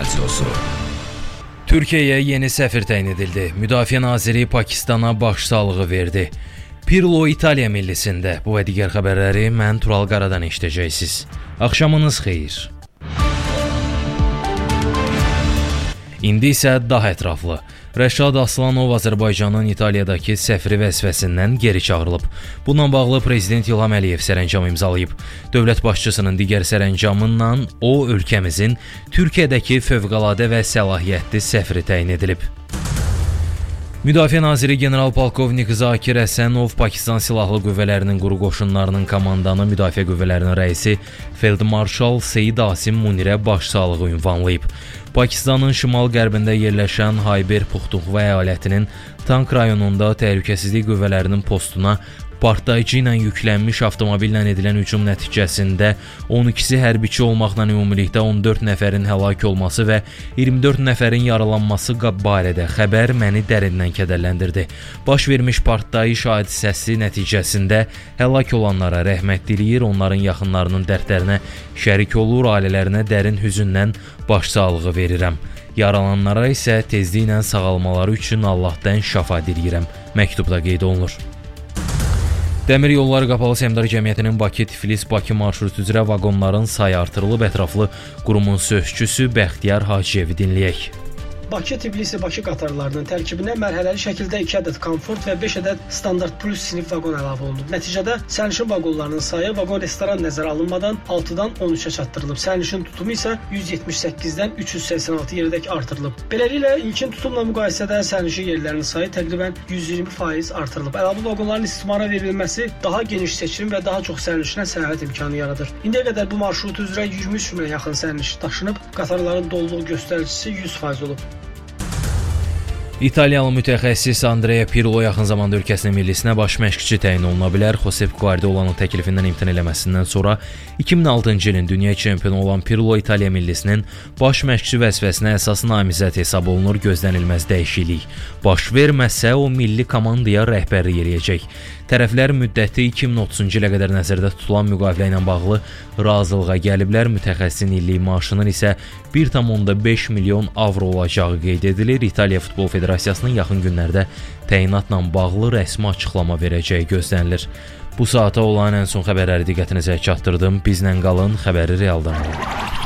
Radyosu. Türkiyəyə yeni səfir təyin edildi. Müdafiə naziri Pakistana başsağlığı verdi. Pirlo İtaliya millisində. Bu və digər xəbərləri mən Tural Qaradan eşidəcəksiniz. Axşamınız xeyir. İndi isə daha ətraflı. Rəşad Aslanov Azərbaycanın İtaliyadakı səfiri vəzifəsindən geri çağırılıb. Bununla bağlı Prezident İlham Əliyev sərəncam imzalayıb. Dövlət başçısının digər sərəncamından o, ölkəmizin Türkiyədəki fövqəladə və səlahiyyətli səfiri təyin edilib. Müdafiə naziri general-polkovnik Zakir Əsənov Pakistan Silahlı Qüvvələrinin quru qoşunlarının komandanı Müdafiə Qüvvələrinin rəisi Feldmarşal Seyid Asim Munirə başsağlığı ünvanlayıb. Pakistanın şimal-qərbində yerləşən Hayber Puxtunxva əyalətinin Tank rayonunda təhlükəsizlik qüvvələrinin postuna partlayıcı ilə yüklənmiş avtomobillə edilən hücum nəticəsində 12-si hərbiçi olmaqla ümumilikdə 14 nəfərin həlak olması və 24 nəfərin yaralanması barədə xəbər məni dərindən kədərləndirdi. Baş vermiş partlayış hadisəsi nəticəsində həlak olanlara rəhmət diləyir, onların yaxınlarının dərdlərinə şərik olur, ailələrinə dərin hüzünlə başsağlığı verirəm. Yaralananlara isə tezliklə sağalmaları üçün Allahdan şəfa diləyirəm. Məktubda qeyd olunur. Dəmir Yolları Qapalı Səhmdar Cəmiyyətinin Bakı-Tiflis-Bakı marşrutu üzrə vaqonların sayı artırılıb. Ətraflı qurumun sözçüsü Bəxtiyar Hacıyevi dinləyək. Bakı-Tbilisi-Bakı qatarlarının tərkibinə mərhələli şəkildə 2 ədəd komfort və 5 ədəd standart plus sinif vaqon əlavə olunub. Nəticədə sərnişin vaqonlarının sayı vaqon restoran nəzərə alınmadan 6-dan 13-ə çatdırılıb. Sərnişin tutumu isə 178-dən 386 yerdək artırılıb. Beləliklə, ilkin tutumla müqayisədə sərnişin yerlərinin sayı təqribən 120% artırılıb. Əlavə vaqonların istismara verilməsi daha geniş seçim və daha çox sərnişinə səyahət imkanı yaradır. İndiyə qədər bu marşrut üzrə 23 minə yaxın sərnişin daşınıb, qatarların doluluq göstəricisi 100% olub. İtaliyalı mütəxəssis Andrea Pirlo yaxın zamanda ölkəsinin millisinə baş məşqçi təyin oluna bilər. Josep Guardiolanın təklifindən imtina eləməsindən sonra 2006-cı ilin dünya çempionu olan Pirlo İtaliya millisinin baş məşqçi vəzifəsinə əsas namizəd hesab olunur. Gözlənilməz dəyişiklik baş verməsə o milli komandaya rəhbərlik eləyəcək. Tərəflər müddəti 2030-cu ilə qədər nəzərdə tutulan müqavilə ilə bağlı razılığa gəliblər. Mütəxəssisin illik maaşının isə 1,5 milyon avro olacağı qeyd edilir. İtaliya Futbol Federasiyasının yaxın günlərdə təyinatla bağlı rəsmi açıqlama verəcəyi gözlənilir. Bu saata olan ən son xəbərləri diqqətinizə çatdırdım. Bizlə qalın, xəbəri realdan alın.